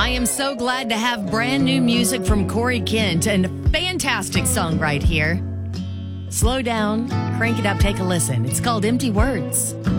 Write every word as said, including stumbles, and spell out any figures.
I am so glad to have brand new music from Corey Kent and a fantastic song right here. Slow down, crank it up, take a listen. It's called Empty Words.